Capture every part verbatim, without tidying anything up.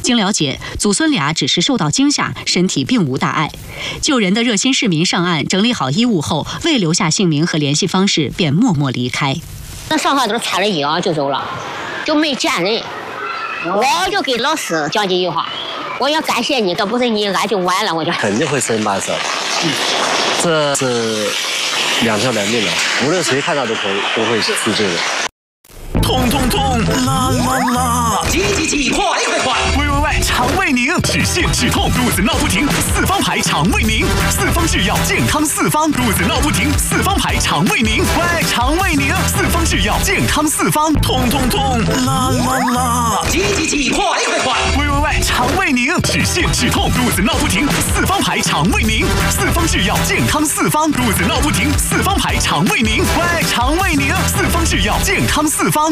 经了解，祖孙俩只是受到惊吓，身体并无大碍。救人的热心市民上岸整理好衣物后，未留下姓名和联系方式，便默默离开。 那上号都拆了衣啊就走了，就没见人。我就给老师讲几句话，我要感谢你，这不是你俺就完了，我就肯定会生办事。这是两条人命的，无论谁看到都可以都会负罪的。 痛痛痛，啦啦啦！ 急急急，快快快！ 喂喂喂，肠胃宁，止泻止痛，肚子闹不停，四方牌肠胃宁，四方制药健康四方，肚子闹不停，四方牌肠胃宁，喂，肠胃宁，四方制药健康四方，痛痛痛，啦啦啦！ 急急急，快快快！ 喂喂喂，肠胃宁，止泻止痛，肚子闹不停，四方牌肠胃宁，四方制药健康四方，肚子闹不停，四方牌肠胃宁，喂，肠胃宁，四方制药健康四方。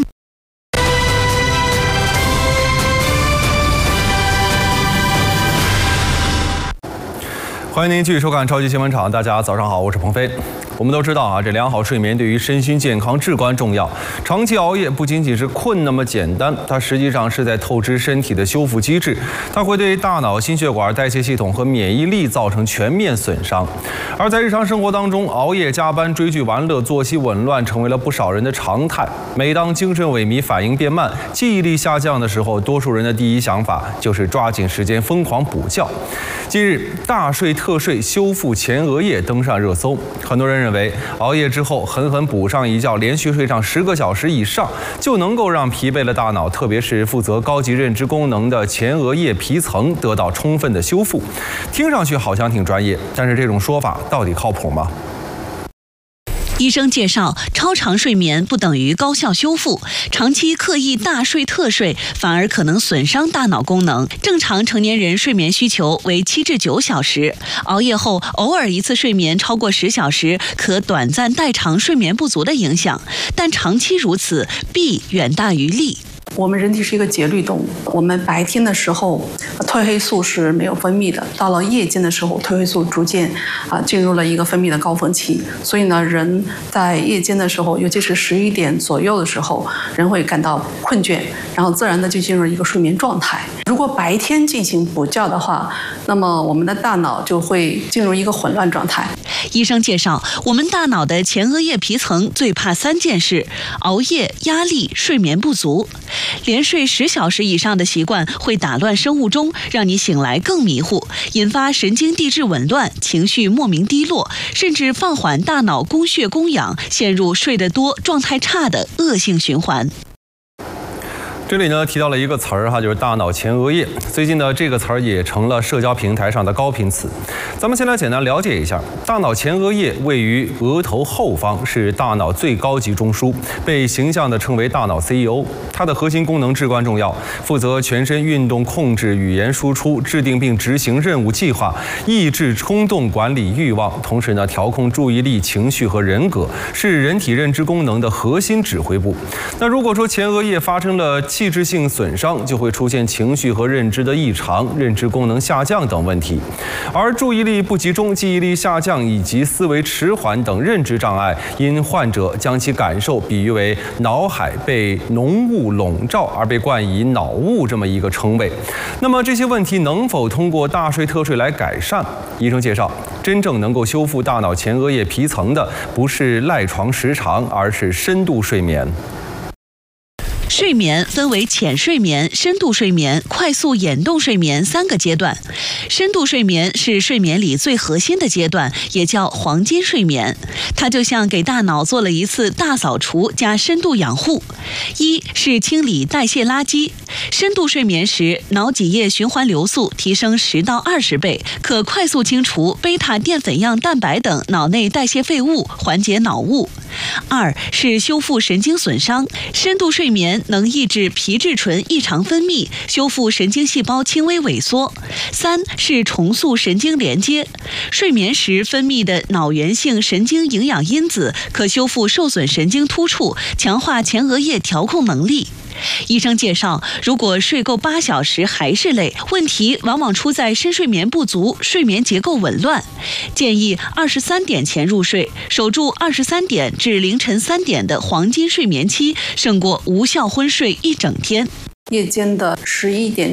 欢迎您继续收看超级新闻场，大家早上好，我是鹏飞。我们都知道啊，这良好睡眠对于身心健康至关重要。长期熬夜不仅仅是困那么简单，它实际上是在透支身体的修复机制，它会对大脑、心血管、代谢系统和免疫力造成全面损伤。而在日常生活当中，熬夜、加班、追剧、玩乐、作息紊乱成为了不少人的常态。每当精神萎靡、反应变慢、记忆力下降的时候，多数人的第一想法就是抓紧时间疯狂补觉。近日，大睡特睡修复前额叶登上热搜，很多人认为熬夜之后狠狠补上一觉，连续睡上十个小时以上，就能够让疲惫的大脑，特别是负责高级认知功能的前额叶皮层得到充分的修复。听上去好像挺专业，但是这种说法到底靠谱吗？ 医生介绍，超长睡眠不等于高效修复，长期刻意大睡特睡反而可能损伤大脑功能。正常成年人睡眠需求为七至九小时，熬夜后偶尔一次睡眠超过十小时，可短暂代偿睡眠不足的影响，但长期如此，弊远大于利。 我们人体是一个节律动物，我们白天的时候褪黑素是没有分泌的，到了夜间的时候，褪黑素逐渐啊进入了一个分泌的高峰期，所以呢，人在夜间的时候，尤其是十一点左右的时候，人会感到困倦，然后自然的就进入一个睡眠状态。如果白天进行补觉的话，那么我们的大脑就会进入一个混乱状态。 医生介绍，我们大脑的前额叶皮层最怕三件事：熬夜、压力、睡眠不足。连睡十小时以上的习惯会打乱生物钟，让你醒来更迷糊，引发神经递质紊乱，情绪莫名低落，甚至放缓大脑供血供氧，陷入睡得多、状态差的恶性循环。 这里呢提到了一个词儿哈，就是大脑前额叶。最近呢，这个词儿也成了社交平台上的高频词。咱们先来简单了解一下，大脑前额叶位于额头后方，是大脑最高级中枢，被形象地称为大脑 C E O。它的核心功能至关重要，负责全身运动控制、语言输出、制定并执行任务计划、抑制冲动、管理欲望，同时呢调控注意力、情绪和人格，是人体认知功能的核心指挥部。那如果说前额叶发生了器质性损伤，就会出现情绪和认知的异常、认知功能下降等问题，而注意力不集中、记忆力下降以及思维迟缓等认知障碍，因患者将其感受比喻为脑海被浓雾笼罩而被冠以脑雾这么一个称谓。那么这些问题能否通过大睡特睡来改善？医生介绍，真正能够修复大脑前额叶皮层的，不是赖床时长，而是深度睡眠。 睡眠分为浅睡眠、深度睡眠、快速眼动睡眠三个阶段。深度睡眠是睡眠里最核心的阶段，也叫黄金睡眠。它就像给大脑做了一次大扫除加深度养护。一是清理代谢垃圾。深度睡眠时，脑脊液循环流速提升十到二十倍，可快速清除贝塔淀粉样蛋白等脑内代谢废物，缓解脑雾。二是修复神经损伤。深度睡眠能抑制皮质醇异常分泌，修复神经细胞轻微萎缩。三是重塑神经连接。睡眠时分泌的脑源性神经营养因子可修复受损神经突触，强化前额叶调控能力。医生介绍，如果睡够八小时还是累，问题往往出在深睡眠不足、睡眠结构紊乱。建议二十三点前入睡，守住二十三点至凌晨三点的黄金睡眠期，胜过无效昏睡一整天。 夜间的十一点